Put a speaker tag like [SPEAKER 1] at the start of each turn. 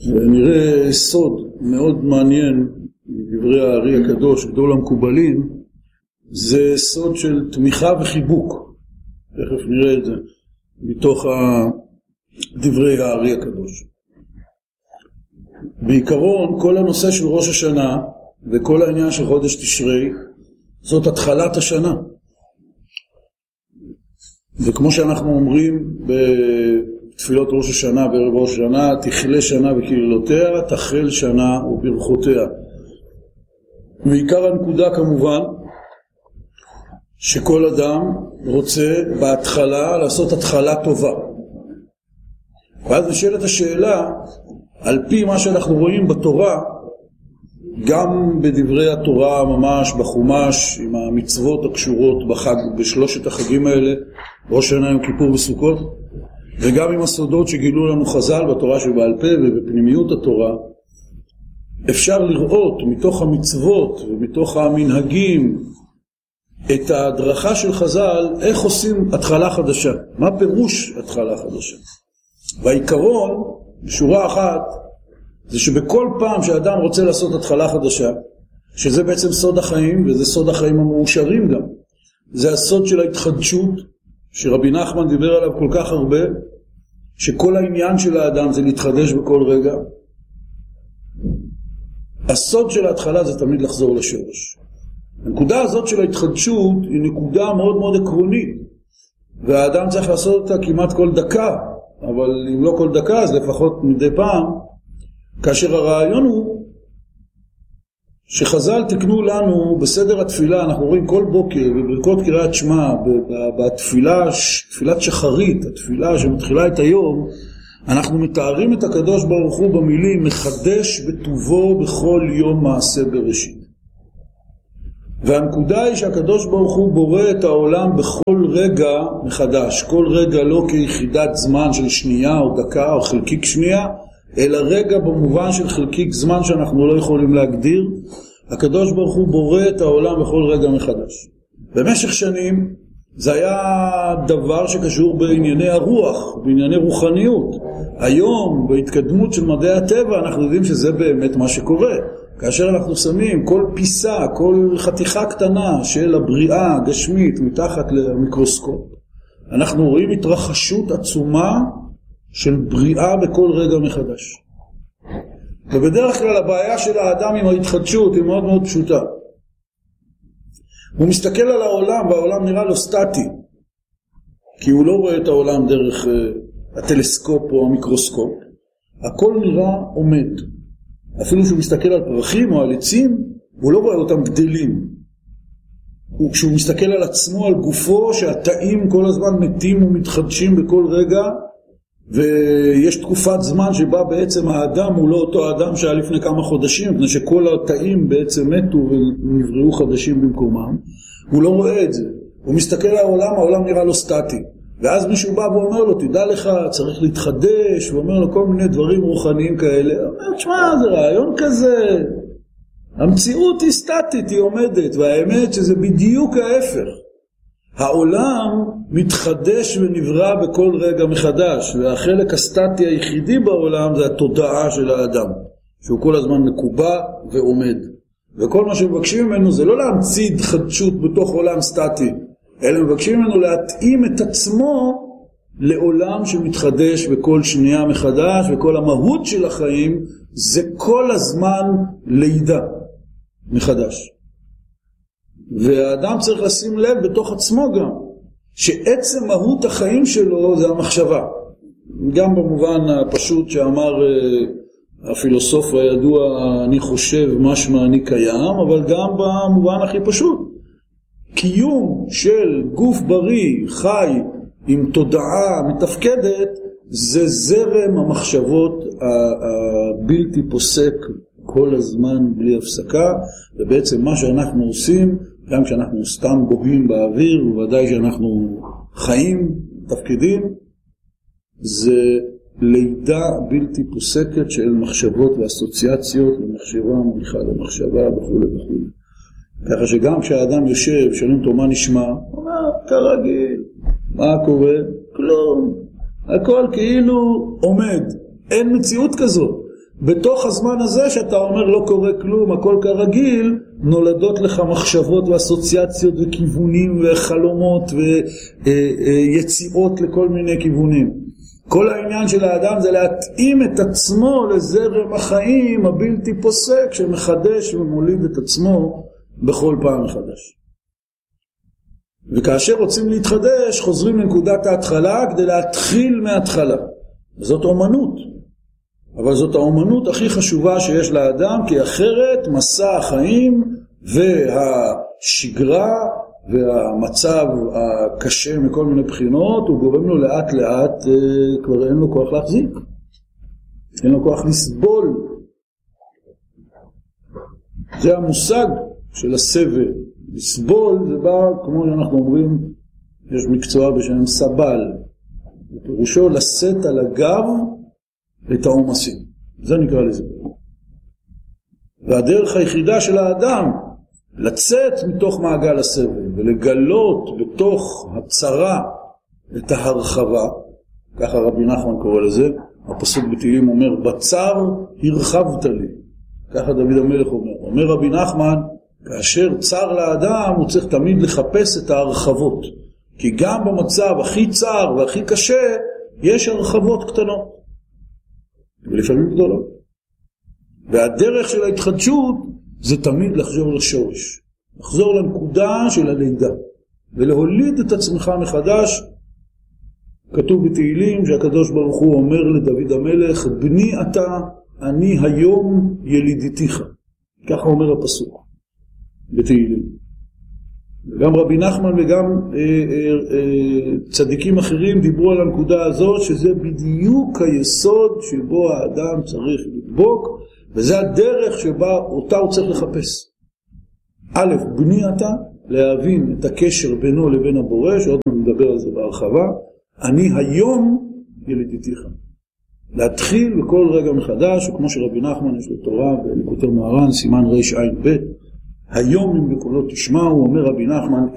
[SPEAKER 1] ונראה סוד מאוד מעניין מדברי הארי הקדוש, גדול המקובלים, זה סוד של תמיכה וחיבוק. תכף נראה את זה מתוך דברי הארי הקדוש. בעיקרון, כל הנושא של ראש השנה וכל העניין של חודש תשרי, זאת התחלת השנה. וכמו שאנחנו אומרים בתפילות ראש השנה, בערב ראש השנה, תכלה שנה וקללותיה, תחל שנה וברכותיה. ועיקר הנקודה כמובן, שכל אדם רוצה בהתחלה לעשות התחלה טובה. ואז נשאלת השאלה, על פי מה שאנחנו רואים בתורה, גם בדברי התורה ממש בחומש, עם המצוות הקשורות בחג, בשלושת החגים האלה, ראש השנה, יום כיפור וסוכות, וגם עם הסודות שגילו לנו חז"ל בתורה שבעל פה ובפנימיות התורה, אפשר לראות מתוך המצוות ומתוך המנהגים את ההדרכה של חז"ל, איך עושים התחלה חדשה, מה פירוש התחלה חדשה. והעיקרון, בשורה אחת, זה שבכל פעם שאדם רוצה לעשות התחלה חדשה, שזה בעצם סוד החיים, וזה סוד החיים המאושרים גם, זה הסוד של ההתחדשות, שרבי נחמן דיבר עליו כל כך הרבה, שכל העניין של האדם זה להתחדש בכל רגע. הסוד של ההתחלה זה תמיד לחזור לשורש. הנקודה הזאת של ההתחדשות היא נקודה מאוד מאוד עקרונית, והאדם צריך לעשות אותה כמעט כל דקה, אבל אם לא כל דקה אז לפחות מדי פעם, כאשר הרעיון הוא שחז"ל תקנו לנו בסדר התפילה, אנחנו רואים כל בוקר בברכות קריאת שמע, בתפילה, תפילת שחרית, התפילה שמתחילה את היום, אנחנו מתארים את הקדוש ברוך הוא במילים מחדש בטובו בכל יום מעשה בראשית. והנקודה היא שהקדוש ברוך הוא בורא את העולם בכל רגע מחדש, כל רגע לא כיחידת זמן של שנייה או דקה או חלקיק שנייה, אלא רגע במובן של חלקיק זמן שאנחנו לא יכולים להגדיר. הקדוש ברוך הוא בורא את העולם בכל רגע מחדש. במשך שנים זה היה דבר שקשור בענייני הרוח, בענייני רוחניות. היום בהתקדמות של מדעי הטבע אנחנו יודעים שזה באמת מה שקורה. כאשר אנחנו שמים כל פיסה, כל חתיכה קטנה של הבריאה הגשמית מתחת למיקרוסקופ, אנחנו רואים התרחשות עצומה של בריאה בכל רגע מחדש. ובדרך כלל הבעיה של האדם עם ההתחדשות היא מאוד מאוד פשוטה. הוא מסתכל על העולם והעולם נראה לו סטטי, כי הוא לא רואה את העולם דרך הטלסקופ או המיקרוסקופ. הכל נראה עומד. אפילו שהוא מסתכל על פרחים או על עצים, הוא לא רואה אותם גדלים. כשהוא מסתכל על עצמו, על גופו, שהתאים כל הזמן מתים ומתחדשים בכל רגע, ויש תקופת זמן שבה בעצם האדם הוא לא אותו האדם שהיה לפני כמה חודשים, מפני שכל התאים בעצם מתו ונבראו חדשים במקומם. הוא לא רואה את זה. הוא מסתכל על העולם, העולם נראה לו סטטי. ואז מישהו בא ואומר לו, תדע לך, צריך להתחדש, ואומר לו כל מיני דברים רוחניים כאלה. הוא אומר, תשמע, זה רעיון כזה. המציאות היא סטטית, היא עומדת, והאמת שזה בדיוק ההפך. העולם מתחדש ונברא בכל רגע מחדש, והחלק הסטטי היחידי בעולם זה התודעה של האדם, שהוא כל הזמן מקובע ועומד. וכל מה שמבקשים ממנו זה לא להמציא התחדשות בתוך עולם סטטי, אלא מבקשים ממנו להתאים את עצמו לעולם שמתחדש בכל שנייה מחדש, וכל המהות של החיים זה כל הזמן לידה מחדש. והאדם צריך לשים לב בתוך עצמו גם, שעצם מהות החיים שלו זה המחשבה. גם במובן הפשוט שאמר הפילוסוף הידוע, אני חושב משמע אני קיים, אבל גם במובן הכי פשוט. קיום של גוף בריא, חי, עם תודעה מתפקדת, זה זרם המחשבות הבלתי פוסק כל הזמן בלי הפסקה, ובעצם מה שאנחנו עושים, גם כשאנחנו סתם בוהים באוויר, וודאי שאנחנו חיים, תפקידים, זה לידה בלתי פוסקת של מחשבות ואסוציאציות, למחשבה מוליכה למחשבה וכו' וכו'. ככה שגם כשהאדם יושב, שואלים אותו מה נשמע, הוא אומר, כרגיל, מה קורה? כלום. הכל כאילו עומד. אין מציאות כזאת. בתוך הזמן הזה שאתה אומר לא קורה כלום, הכל כרגיל, נולדות לך מחשבות ואסוציאציות וכיוונים וחלומות ויציאות לכל מיני כיוונים. כל העניין של האדם זה להתאים את עצמו לזרם החיים הבלתי פוסק שמחדש ומוליד את עצמו בכל פעם מחדש. וכאשר רוצים להתחדש חוזרים לנקודת ההתחלה כדי להתחיל מההתחלה. זאת אומנות. אבל זאת האומנות הכי חשובה שיש לאדם, כי אחרת מסע החיים והשגרה והמצב הקשה מכל מיני בחינות, הוא גורם לו לאט לאט, כבר אין לו כוח להחזיק. אין לו כוח לסבול. זה המושג של הסבל. לסבול זה בא, כמו שאנחנו אומרים, יש מקצוע בשם סבל. בפירושו לשאת על הגב את העומסים. זה נקרא לזה. והדרך היחידה של האדם לצאת מתוך מעגל הסבל ולגלות בתוך הצרה את ההרחבה, ככה רבי נחמן קורא לזה, הפסוק בתהילים אומר בצר הרחבת לי, ככה דוד המלך אומר רבי נחמן, כאשר צר לאדם הוא צריך תמיד לחפש את ההרחבות, כי גם במצב הכי צר והכי קשה יש הרחבות קטנות ולפעמים גדולות. והדרך של ההתחדשות זה תמיד לחזור לשורש, לחזור לנקודה של הלידה ולהוליד את עצמך מחדש. כתוב בתהילים שהקדוש ברוך הוא אומר לדוד המלך, בני אתה אני היום ילידיתיך, ככה אומר הפסוק בתהילים. וגם רבי נחמן וגם צדיקים אחרים דיברו על הנקודה הזאת, שזה בדיוק היסוד שבו האדם צריך לדבוק, וזה הדרך שבה אותה הוא צריך לחפש. א', בני אתה, להבין את הקשר בינו לבין הבורא, שעוד נדבר על זה בהרחבה, אני היום ילידיתיך. להתחיל בכל רגע מחדש, וכמו שרבי נחמן יש לו תורה בליקוטי מוהר"ן, סימן רע"ב, היום אם בקולו תשמעו, אומר רבי נחמן,